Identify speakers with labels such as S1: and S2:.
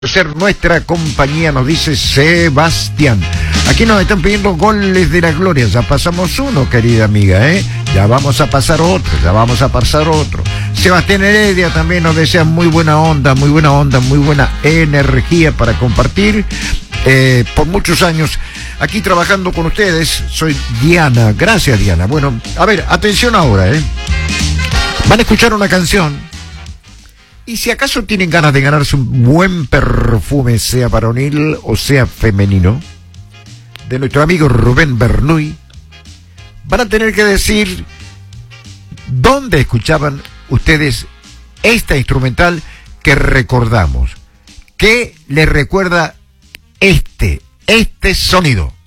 S1: ser nuestra compañía, nos dice Sebastián. Aquí nos están pidiendo goles de la gloria. Ya pasamos uno, querida amiga, ¿eh? Ya vamos a pasar otro. Sebastián Heredia también nos desea muy buena onda, muy buena energía para compartir. Por muchos años aquí trabajando con ustedes. Soy Diana. Gracias, Diana. Bueno, a ver, atención ahora, ¿eh? Van a escuchar una canción. Y si acaso tienen ganas de ganarse un buen perfume, sea varonil o sea femenino, de nuestro amigo Rubén Bernuy, van a tener que decir dónde escuchaban ustedes esta instrumental que recordamos. ¿Qué les recuerda este sonido?